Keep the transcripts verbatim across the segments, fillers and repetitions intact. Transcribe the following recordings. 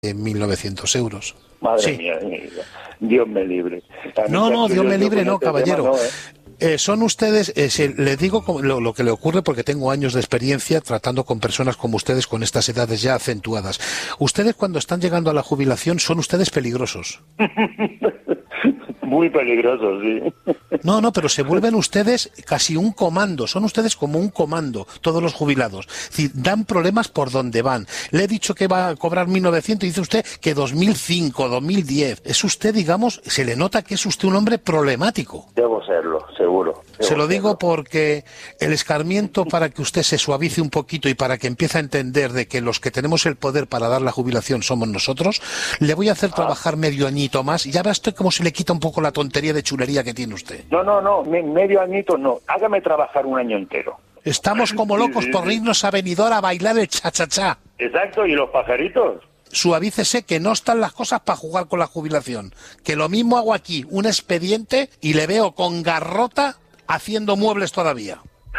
mil novecientos euros. Madre sí. mía, Dios me libre. También no, no, Dios me libre, no, este caballero. Tema, no, ¿eh? Eh, son ustedes, eh, se, les digo lo, lo que le ocurre porque tengo años de experiencia tratando con personas como ustedes con estas edades ya acentuadas. Ustedes cuando están llegando a la jubilación son ustedes peligrosos. Muy peligroso, sí. No, no, pero se vuelven ustedes casi un comando, son ustedes como un comando, todos los jubilados. Es decir, dan problemas por donde van. Le he dicho que va a cobrar mil novecientos y dice usted que dos mil cinco, dos mil diez. Es usted, digamos, se le nota que es usted un hombre problemático. Debo serlo, seguro. Debo se lo digo serlo. porque el escarmiento para que usted se suavice un poquito y para que empiece a entender de que los que tenemos el poder para dar la jubilación somos nosotros, le voy a hacer trabajar medio añito más y ya verá usted cómo se le quita un poco la tontería de chulería que tiene usted. No, no, no, me, medio añito no. Hágame trabajar un año entero. Estamos como locos Sí, sí, por sí. irnos a Benidorm a bailar el cha-cha-cha. Exacto, ¿y los pajaritos? Suavícese que no están las cosas para jugar con la jubilación. Que lo mismo hago aquí, un expediente, y le veo con garrota haciendo muebles todavía.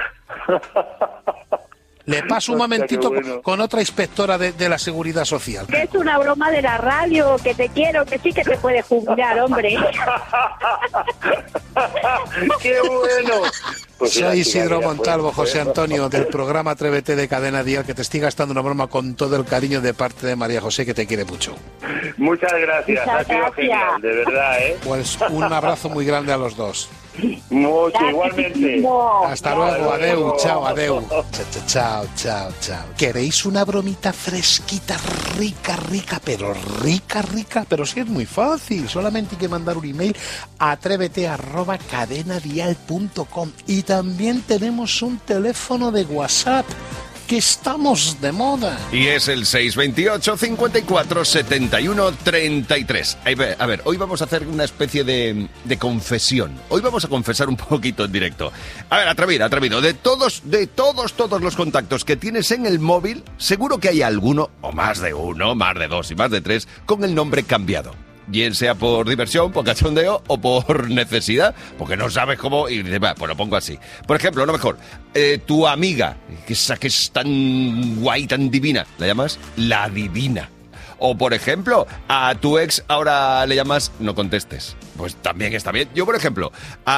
Le paso un momentito bueno. con otra inspectora de, de la Seguridad Social. Que es una broma de la radio, que te quiero, que sí que te puedes jubilar, hombre. ¡Qué bueno! Pues Soy mira, Isidro mira, Montalvo, pues, José pues, Antonio, del programa Atrévete de Cadena Dial, que te estoy gastando una broma con todo el cariño de parte de María José, que te quiere mucho. Muchas gracias, Muchas ha sido gracias. genial, de verdad, ¿eh? Pues un abrazo muy grande a los dos. Mucho, igualmente. No. Hasta luego, adeu, chao, adeu. Chao, chao, chao, chao. ¿Queréis una bromita fresquita, rica, rica, pero rica, rica? Pero sí es muy fácil, solamente hay que mandar un email a atrévete arroba cadenadial punto com. Y también tenemos un teléfono de WhatsApp, que estamos de moda. Y es el seis veintiocho, cincuenta y cuatro, setenta y uno, treinta y tres. A ver, hoy vamos a hacer una especie de, de confesión. Hoy vamos a confesar un poquito en directo. A ver, atrevido, atrevido. De todos, de todos, todos los contactos que tienes en el móvil, seguro que hay alguno, o más de uno, más de dos y más de tres, con el nombre cambiado. Bien sea por diversión, por cachondeo o por necesidad, porque no sabes cómo, y dices, va, pues lo pongo así. Por ejemplo, no mejor, eh, tu amiga, que esa que es tan guay, tan divina, ¿la llamas? La Divina. O, por ejemplo, a tu ex ahora le llamas no contestes. Pues también está bien. Yo, por ejemplo,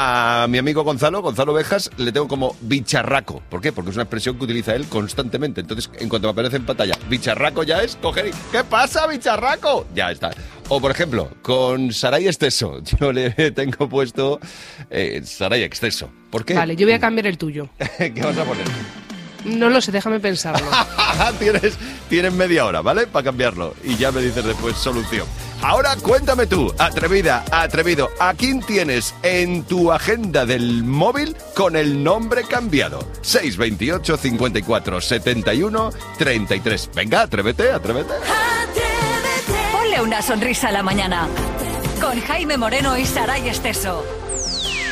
a mi amigo Gonzalo, Gonzalo Bejas, le tengo como bicharraco. ¿Por qué? Porque es una expresión que utiliza él constantemente. Entonces, en cuanto me aparece en pantalla, bicharraco ya es coger y... ¿Qué pasa, bicharraco? Ya está. O, por ejemplo, con Saray Exceso. Yo le tengo puesto eh, Saray Exceso. ¿Por qué? Vale, yo voy a cambiar el tuyo. ¿Qué vas a poner? No lo sé, déjame pensarlo. tienes, tienes media hora, ¿vale? Para cambiarlo. Y ya me dices después solución. Ahora cuéntame tú, atrevida, atrevido, ¿a quién tienes en tu agenda del móvil con el nombre cambiado? seis veintiocho, cincuenta y cuatro, setenta y uno, treinta y tres. Venga, atrévete, atrévete. Ponle una sonrisa a la mañana. Con Jaime Moreno y Saray Exceso.